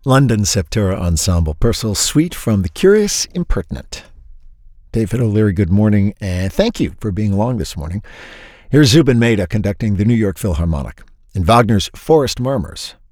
London Septura Ensemble, Purcell Suite from The Curious Impertinent. David O'Leary, good morning, and thank you for being along this morning. Here's Zubin Mehta conducting the New York Philharmonic in Wagner's Forest Murmurs